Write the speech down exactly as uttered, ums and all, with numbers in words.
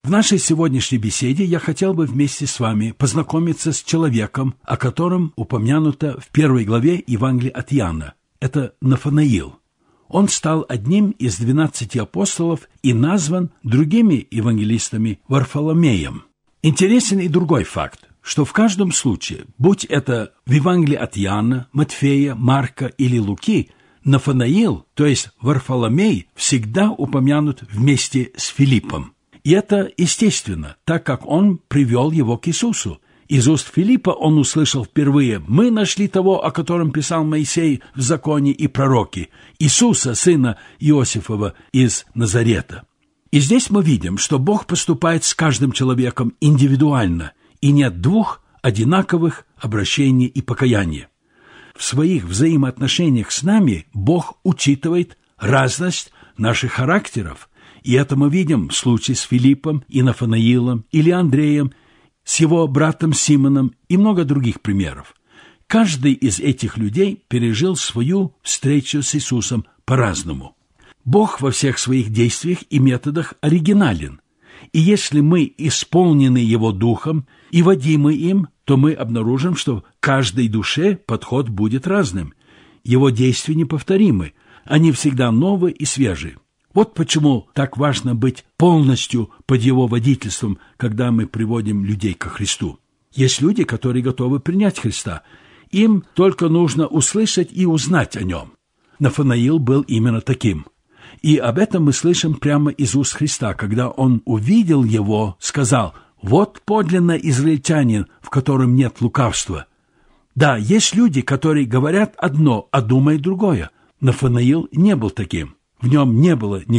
В нашей сегодняшней беседе я хотел бы вместе с вами познакомиться с человеком, о котором упомянуто в первой главе Евангелия от Иоанна. Это Нафанаил. Он стал одним из двенадцати апостолов и назван другими евангелистами Варфоломеем. Интересен и другой факт, что в каждом случае, будь это в Евангелии от Иоанна, Матфея, Марка или Луки, Нафанаил, то есть Варфоломей, всегда упомянут вместе с Филиппом. И это естественно, так как он привел его к Иисусу. Из уст Филиппа он услышал впервые: «Мы нашли того, о котором писал Моисей в законе и пророки, Иисуса, сына Иосифова из Назарета». И здесь мы видим, что Бог поступает с каждым человеком индивидуально, и нет двух одинаковых обращений и покаяния. В своих взаимоотношениях с нами Бог учитывает разность наших характеров, и это мы видим в случае с Филиппом и Нафанаилом, или Андреем, с его братом Симоном и много других примеров. Каждый из этих людей пережил свою встречу с Иисусом по-разному. Бог во всех своих действиях и методах оригинален, и если мы исполнены Его Духом и водимы им, то мы обнаружим, что каждой душе подход будет разным. Его действия неповторимы, они всегда новые и свежие. Вот почему так важно быть полностью под Его водительством, когда мы приводим людей ко Христу. Есть люди, которые готовы принять Христа. Им только нужно услышать и узнать о Нем. Нафанаил был именно таким. И об этом мы слышим прямо из уст Христа, когда Он увидел его, сказал: «Вот подлинно израильтянин, в котором нет лукавства». Да, есть люди, которые говорят одно, а думают другое. Нафанаил не был таким. В нем не было ни